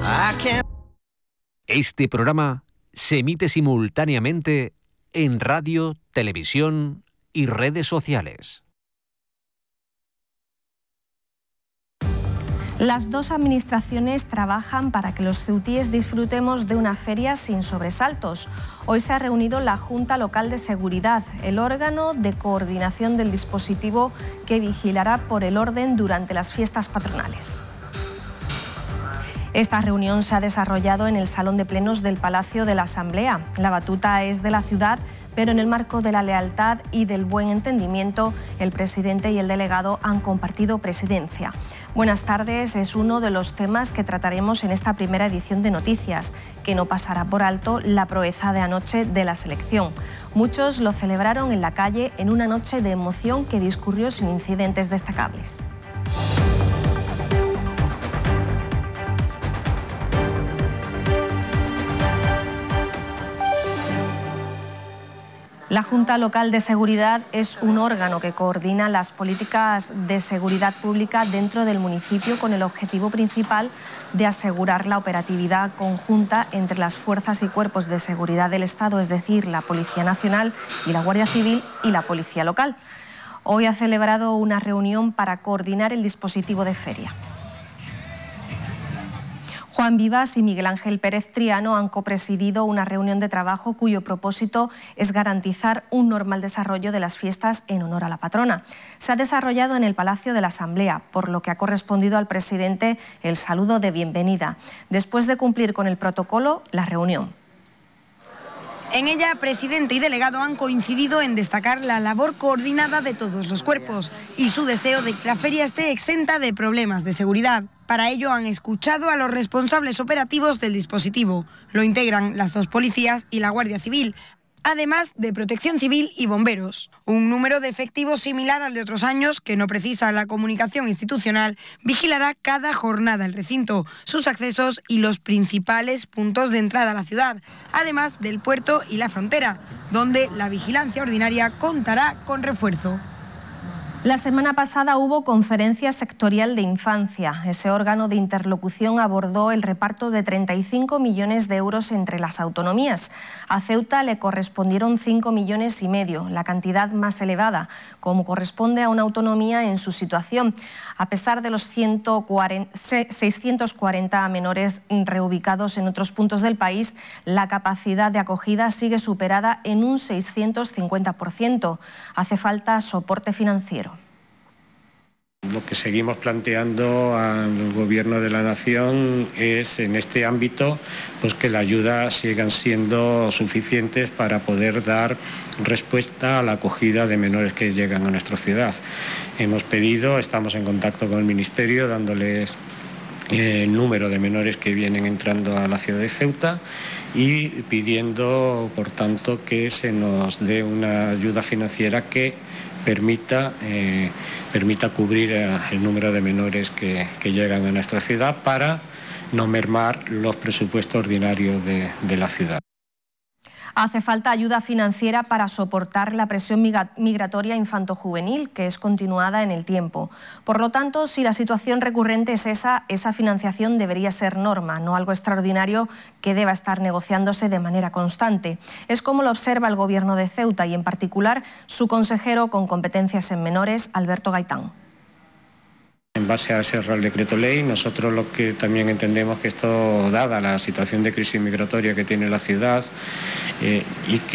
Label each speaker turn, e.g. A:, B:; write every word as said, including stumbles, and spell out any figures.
A: Este programa se emite simultáneamente en radio, televisión y redes sociales.
B: Las dos administraciones trabajan para que los ceutíes disfrutemos de una feria sin sobresaltos. Hoy se ha reunido la Junta Local de Seguridad, el órgano de coordinación del dispositivo que vigilará por el orden durante las fiestas patronales. Esta reunión se ha desarrollado en el Salón de Plenos del Palacio de la Asamblea. La batuta es de la ciudad, pero en el marco de la lealtad y del buen entendimiento, el presidente y el delegado han compartido presidencia. Buenas tardes, es uno de los temas que trataremos en esta primera edición de Noticias, que no pasará por alto la proeza de anoche de la selección. Muchos lo celebraron en la calle en una noche de emoción que discurrió sin incidentes destacables. La Junta Local de Seguridad es un órgano que coordina las políticas de seguridad pública dentro del municipio con el objetivo principal de asegurar la operatividad conjunta entre las fuerzas y cuerpos de seguridad del Estado, es decir, la Policía Nacional y la Guardia Civil y la Policía Local. Hoy ha celebrado una reunión para coordinar el dispositivo de feria. Juan Vivas y Miguel Ángel Pérez Triano han copresidido una reunión de trabajo cuyo propósito es garantizar un normal desarrollo de las fiestas en honor a la patrona. Se ha desarrollado en el Palacio de la Asamblea, por lo que ha correspondido al presidente el saludo de bienvenida. Después de cumplir con el protocolo, la reunión.
C: En ella, presidente y delegado han coincidido en destacar la labor coordinada de todos los cuerpos y su deseo de que la feria esté exenta de problemas de seguridad. Para ello han escuchado a los responsables operativos del dispositivo. Lo integran las dos policías y la Guardia Civil, además de Protección Civil y bomberos. Un número de efectivos similar al de otros años, que no precisa la comunicación institucional, vigilará cada jornada el recinto, sus accesos y los principales puntos de entrada a la ciudad, además del puerto y la frontera, donde la vigilancia ordinaria contará con refuerzo.
B: La semana pasada hubo conferencia sectorial de infancia. Ese órgano de interlocución abordó el reparto de treinta y cinco millones de euros entre las autonomías. A Ceuta le correspondieron cinco millones y medio, la cantidad más elevada, como corresponde a una autonomía en su situación. A pesar de los seiscientos cuarenta menores reubicados en otros puntos del país, la capacidad de acogida sigue superada en un seiscientos cincuenta por ciento. Hace falta soporte financiero.
D: Lo que seguimos planteando al Gobierno de la Nación es, en este ámbito, pues que la ayuda sigan siendo suficientes para poder dar respuesta a la acogida de menores que llegan a nuestra ciudad. Hemos pedido, estamos en contacto con el Ministerio, dándoles el número de menores que vienen entrando a la ciudad de Ceuta y pidiendo, por tanto, que se nos dé una ayuda financiera que permita, eh, permita cubrir el número de menores que, que llegan a nuestra ciudad para no mermar los presupuestos ordinarios de, de la ciudad.
B: Hace falta ayuda financiera para soportar la presión migratoria infantojuvenil, que es continuada en el tiempo. Por lo tanto, si la situación recurrente es esa, esa financiación debería ser norma, no algo extraordinario que deba estar negociándose de manera constante. Es como lo observa el Gobierno de Ceuta y, en particular, su consejero con competencias en menores, Alberto Gaitán.
D: En base a ese Real Decreto Ley, nosotros lo que también entendemos que esto, dada la situación de crisis migratoria que tiene la ciudad eh, y que